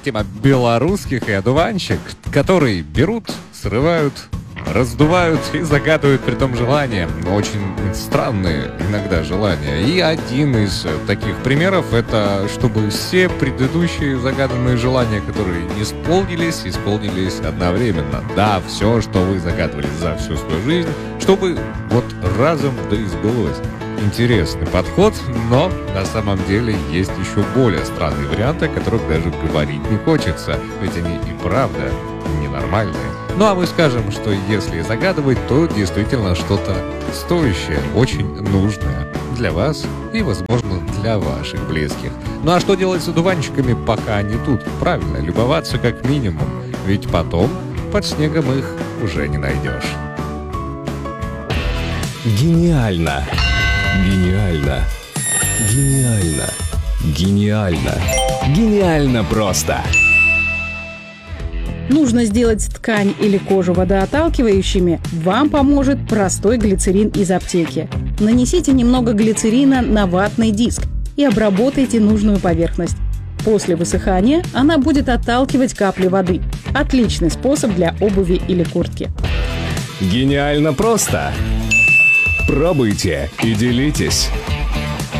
тема белорусских и одуванчик, которые берут, срывают, раздувают и загадывают при том желания. Очень странные иногда желания. И один из таких примеров — это чтобы все предыдущие загаданные желания, которые не исполнились одновременно. Да, все, что вы загадывали за всю свою жизнь, чтобы вот разом да и сбылось. Интересный подход, но на самом деле есть еще более странные варианты, о которых даже говорить не хочется, ведь они и правда ненормальные. Ну а мы скажем, что если загадывать, то действительно что-то стоящее, очень нужное для вас и, возможно, для ваших близких. Ну а что делать с одуванчиками, пока они тут? Правильно, любоваться как минимум, ведь потом под снегом их уже не найдешь. Гениально! Гениально! Гениально! Гениально! Гениально просто! Нужно сделать ткань или кожу водоотталкивающими, вам поможет простой глицерин из аптеки. Нанесите немного глицерина на ватный диск и обработайте нужную поверхность. После высыхания она будет отталкивать капли воды. Отличный способ для обуви или куртки. Гениально просто! Пробуйте и делитесь!